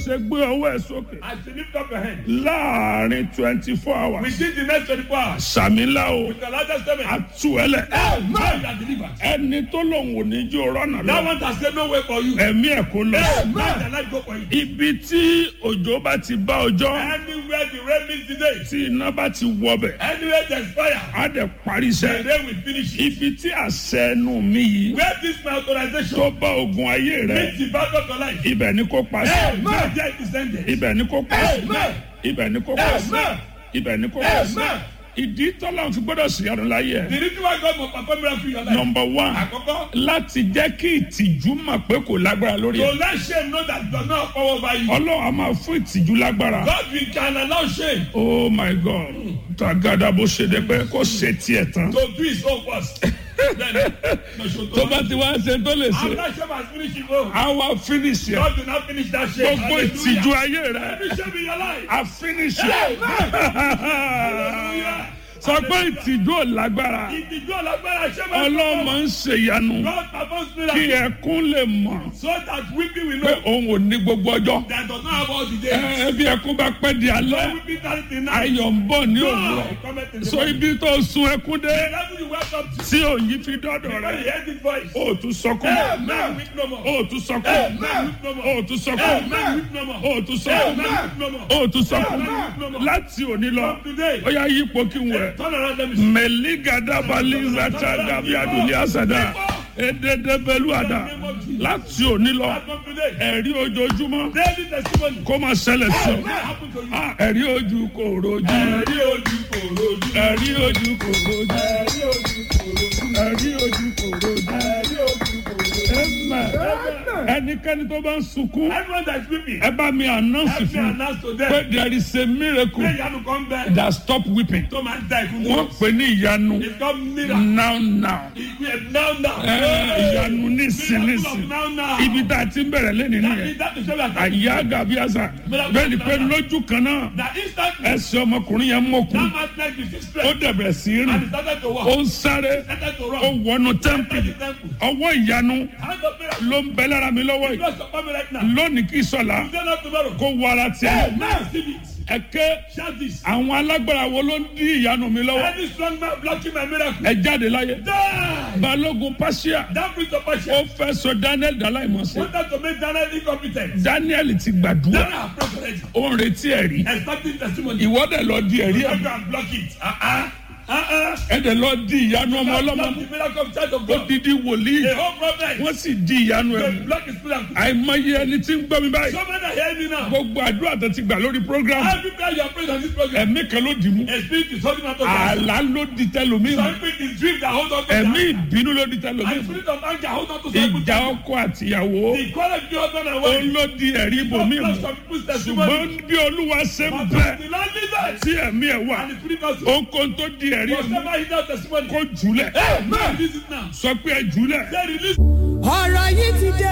ṣe gbé ọwọ́ ẹ̀ sókè As you lift up your hand, láàrin 24 hours within the next 24 hours, sàmìlà o with the largest seven, àtúwẹ̀lẹ̀ you are delivered. ẹni tó lòun ò ní jó rọ́nà That lọ one has said no way for you. ẹ̀mí ẹ̀ kó lọ Let the light go for you. ibi tí òjò bá ti bá ọjọ́ Anywhere the rain meets today, tí iná bá ti wọbẹ̀ anywhere there's fire, á dẹ̀ parí the iṣẹ́ rain will finish it. ibi tí àṣẹ ẹnu mi yìí Where this my authorization tó bá ogun ayé rẹ meets the battle of your life, ibẹ̀ ni kò pa sí my death is ended. ibẹ̀ ni kò pa sí Amen. ibẹ̀ ni kò pa sí Amen. ibẹ̀ ni kò pa sí Amen. ìdí tọ́lá fi gbọ́dọ̀ sí ọdún láyé ẹ̀ The reason why God must perform miracle in your life. number one Àkọ́kọ́, láti jẹ́ kí ìtìjú mọ̀ pé kò lágbára lórí to ẹ̀ let shame know that does not have power over you. ọlọ́run a máa fún ìtìjú lágbára God will can allow shame oh my god tàgádà bó ṣe dé pé kó ṣe tiẹ̀ tán to do his own first. Then, no show tó bá ti wá ṣe tó lè ṣe after shame has finished his own, á wá finish ẹ̀ God do not finish that shame. gbogbo ìtìjú ayé rẹ Every shame in your life. á finish ẹ̀ sọ pé ìtìjú ò lágbára Ìtìjú alágbára shame has ọlọ́run máa ń ṣèyanu God performs kí miracle ẹkún lè mọ̀ so that weeping will pé know òun ò ní gbogbo ọjọ́ that does not have all the days. bí ẹkún bá pẹ́ di alẹ́ So weeping that is the night. ayọ̀ ń bọ̀ ní òwúrọ̀ God comment in the so morning. ibi tó sun ẹkún dé The level you welcome to. tí òyìn fi dọ́dọ̀ When rẹ̀ you hear this voice, ó tún sọkún man weep no more. ó tún sọkún Man weep no more. ó tún sọkún Man weep no more. ó tún sọkún Man weep no more. ó tún sọkún láti òní lọ Today, ó yá yípo kí n wẹ̀ turn around, let me see. mẹ̀lígàdàbàlì zàtà dàbí àdùnlé àsàdà èdèdèbèlú àdà láti òní lọ From today, ẹ̀rí ojoojúmọ́ daily testimony. kó máa ṣẹlẹ̀ sí ọ. What happened to you? Ẹ̀rí ojú kò rojú Ẹ̀rí ojú kò rojú. ẹ̀rí ojú kò rojú Ẹ̀rí ojú kò rojú. ẹ̀rí ojú kò rojú. Ẹ̀rí ojú kò rojú. Amen. Ẹnikẹ́ni tó bá ń sunkún Everyone that is weeping, ẹ bá mi announce help me fún announce to pé them. there is a miracle Pray Yanu come back. that stop weeping. Tó máa ń da ìkún Wọ́n pè ní ìyanu It's called miracle. now. Now, now. Ìyanu nísìnyìí. Miracle of now, now. Ibi tá a ti ń bẹ̀rẹ̀ lẹ́nu That nìyẹn. is that to show that Àyà gàbíàsà bẹ́ẹ̀ ni pé lójú kan náà that instantly ẹsẹ̀ ọmọkùnrin yẹn mọ̀kùn. that man like the sixth Ó strength dẹ̀bẹ̀rẹ̀ sí í and rìn. he started to walk. Ó ń sáré. Started to Ó run. wọnú Entered tẹ́ḿpìlì. the temple. Ọwọ́ ìyanu Hand of miracle. ló ń bẹ lára mi lọ́wọ́ yìí. Bless your family right now. Lónìí kì í sọ̀la Today not tomorrow. kó wọ ara tiẹ̀. Now receive it. Ẹ̀kẹ́ Shout this. àwọn alágbára wo ló ń dí ìyanu mi lọ́wọ́? Any strong man blocking my miracle. Ẹ jáde láyé. Die. Balógun Pàṣíà That brings of ó passion. fẹ́ sọ Daniel dàláìmọ̀sí. Wanted to make Daniel incompetent. Daniel ti gbàdúrà. Daniel has prayed already. Ó ń retí ẹ̀rí. Expecting testimony. Ìwọ́dẹ̀ lọ di ẹ̀rí You ẹ̀. can block it. Ẹ̀dẹ̀ lọ di ìyanu ọmọ ọlọ́mọ. Block the miracle of child of Ó God. didi wòlíì. The whole prophet. Wọ́n sì di ìyanu ẹ̀ They mú. block his miracle. Àìmọye ẹni tí ń gbọ́ mi báyìí. So many are hearing me now. Gbogbo àdúrà tó ti gbà lórí program. Every prayer you are praying on this program. Ẹ̀mí kan ló dì mú. A spirit is holding on to that. Àlá ló di tẹlòmíì. Some spirit is dream that hold on to Ẹ̀mí that. ìbínú ló di And tẹlòmíì. spirit of anger hold on to some Ìjà ọkọ àtìyàwó. The quarrel between husband and Ó wife. ló di ẹ̀rí ibòmíì mú. Block some people's testimony. Ṣùgbọ́n bí Olúwa ṣe ń But bẹ the Lord leaders. tí ẹ̀mí ẹ̀ wà. And the spirit also. Ohunkóhun tó di ẹ̀rí ẹ̀ mú Whatever he does testimony. kó jùlẹ̀. Hey, man, release it now. Sọ pé ẹ jùlẹ̀. Say release. ọ̀rọ̀ yìí ti dé